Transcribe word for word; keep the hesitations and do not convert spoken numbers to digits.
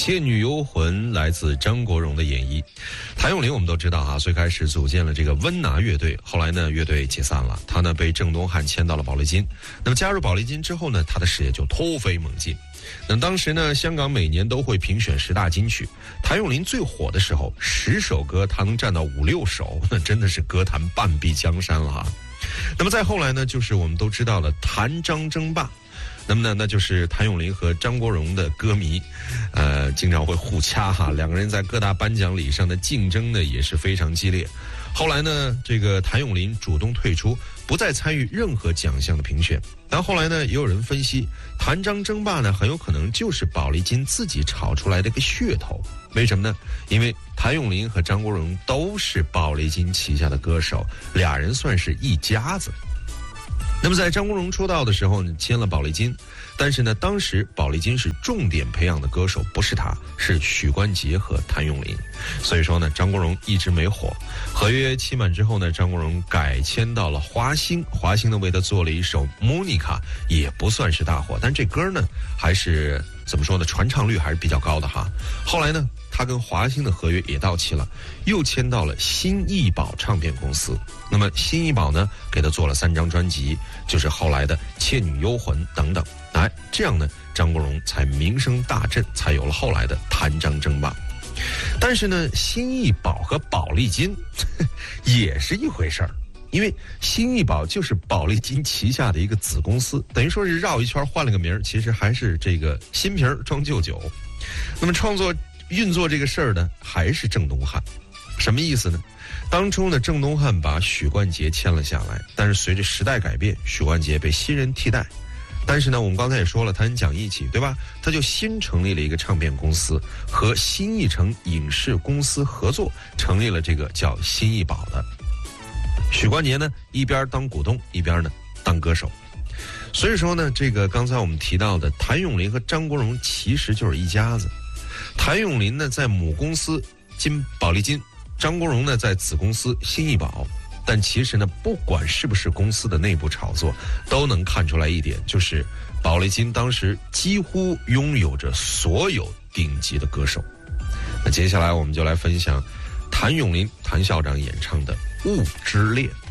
倩女幽魂来自张国荣的演绎。谭咏麟我们都知道啊，最开始组建了这个温拿乐队，后来呢乐队解散了，他呢被郑东汉签到了宝丽金。那么加入宝丽金之后呢，他的事业就突飞猛进。那当时呢，香港每年都会评选十大金曲，谭咏麟最火的时候，十首歌他能占到五六首，那真的是歌坛半壁江山了哈。那么再后来呢，就是我们都知道了谭张争霸。那么呢，那就是谭咏麟和张国荣的歌迷，呃，经常会互掐哈，两个人在各大颁奖礼上的竞争呢也是非常激烈。后来呢，这个谭咏麟主动退出，不再参与任何奖项的评选。但后来呢，也有人分析，谭张争霸呢很有可能就是宝丽金自己炒出来的一个噱头。为什么呢？因为谭咏麟和张国荣都是宝丽金旗下的歌手，俩人算是一家子。那么在张国荣出道的时候呢，签了宝丽金，但是呢，当时宝丽金是重点培养的歌手，不是他，是许冠杰和谭咏麟。所以说呢，张国荣一直没火。合约期满之后呢，张国荣改签到了华星，华星呢为他做了一首《Monica》，也不算是大火，但这歌呢还是怎么说呢，传唱率还是比较高的哈。后来呢，他跟华星的合约也到期了，又签到了新艺宝唱片公司。那么新艺宝呢，给他做了三张专辑，就是后来的《倩女幽魂》等等。哎，这样呢，张国荣才名声大振，才有了后来的谭张争霸。但是呢，新艺宝和宝丽金也是一回事儿，因为新艺宝就是宝丽金旗下的一个子公司，等于说是绕一圈换了个名儿，其实还是这个新瓶装旧酒。那么创作运作这个事儿呢，还是郑东汉。什么意思呢？当初呢，郑东汉把许冠杰签了下来，但是随着时代改变，许冠杰被新人替代。但是呢，我们刚才也说了，他很讲义气，对吧？他就新成立了一个唱片公司，和新艺城影视公司合作，成立了这个叫新艺宝的。许冠杰呢，一边当股东，一边呢当歌手。所以说呢，这个刚才我们提到的谭咏麟和张国荣其实就是一家子。谭咏麟呢在母公司金宝丽金，张国荣呢在子公司新艺宝。但其实呢，不管是不是公司的内部炒作，都能看出来一点，就是宝丽金当时几乎拥有着所有顶级的歌手。那接下来我们就来分享谭咏麟谭校长演唱的《雾之恋》。